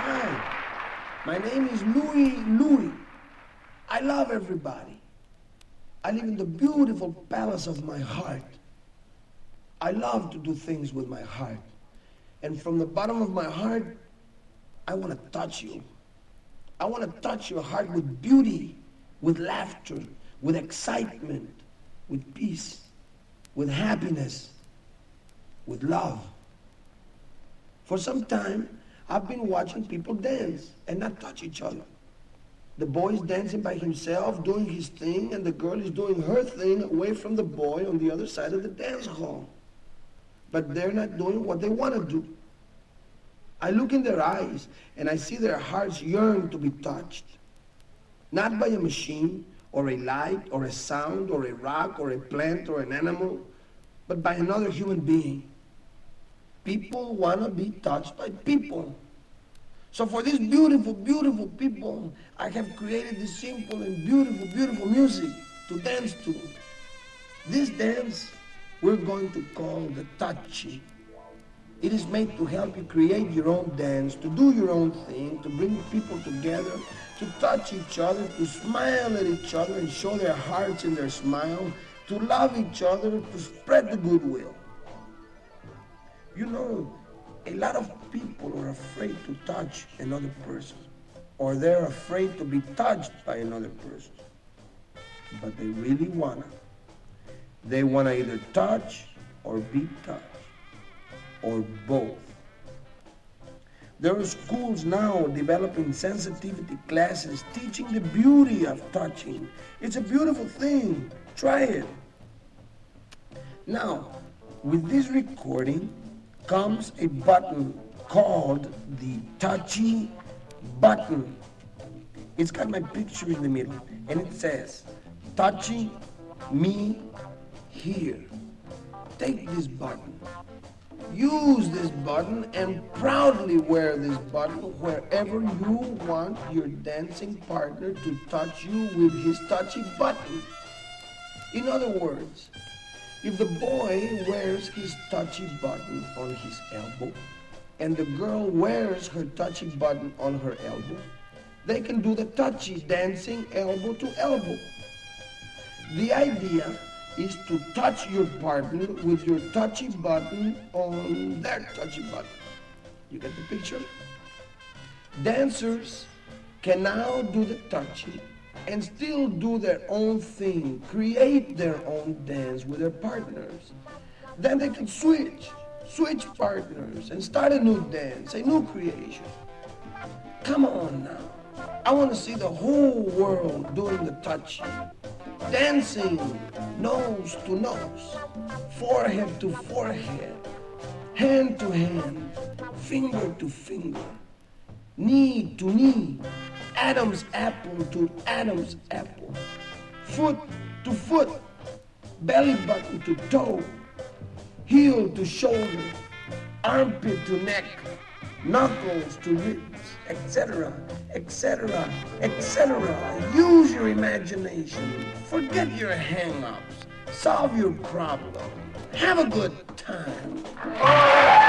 Hi, my name is Louis. I love everybody. I live in the beautiful palace of my heart. I love to do things with my heart. And from the bottom of my heart, I want to touch you. I want to touch your heart with beauty, with laughter, with excitement, with peace, with happiness, with love. For some time, I've been watching people dance and not touch each other. The boy is dancing by himself, doing his thing, and the girl is doing her thing away from the boy on the other side of the dance hall. But they're not doing what they want to do. I look in their eyes, and I see their hearts yearn to be touched. Not by a machine, or a light, or a sound, or a rock, or a plant, or an animal, but by another human being. People want to be touched by people. So for these beautiful, beautiful people, I have created this simple and beautiful, beautiful music to dance to. This dance we're going to call the touchy. It is made to help you create your own dance, to do your own thing, to bring people together, to touch each other, to smile at each other and show their hearts in their smile, to love each other, to spread the goodwill. You know, a lot of people are afraid to touch another person, or they're afraid to be touched by another person. But they really wanna. They wanna either touch or be touched, or both. There are schools now developing sensitivity classes teaching the beauty of touching. It's a beautiful thing. Try it. Now, with this recording comes a button called the touchy button. It's got my picture in the middle, and it says, touching me here. Take this button. Use this button and proudly wear this button wherever you want your dancing partner to touch you with his touchy button. In other words, if the boy wears his touchy button on his elbow and the girl wears her touchy button on her elbow, they can do the touchy dancing elbow to elbow. The idea is to touch your partner with your touchy button on their touchy button. You get the picture? Dancers can now do the touchy and still do their own thing, create their own dance with their partners. Then they can switch partners and start a new dance, a new creation. Come on now. I want to see the whole world doing the touchy. Dancing nose to nose, forehead to forehead, hand to hand, finger to finger, knee to knee, Adam's apple to Adam's apple, foot to foot, belly button to toe, heel to shoulder, armpit to neck, knuckles to ribs, etc., etc., etc. Use your imagination. Forget your hang-ups. Solve your problem. Have a good time.